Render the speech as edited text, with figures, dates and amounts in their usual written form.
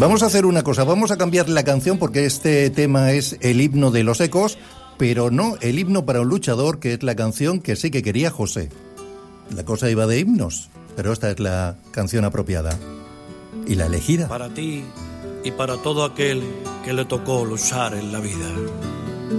Vamos a hacer una cosa, vamos a cambiar la canción porque este tema es el himno de los Ecos, pero no el himno para un luchador, que es la canción que sí que quería José. La cosa iba de himnos, pero esta es la canción apropiada y la elegida. Para ti y para todo aquel que le tocó luchar en la vida.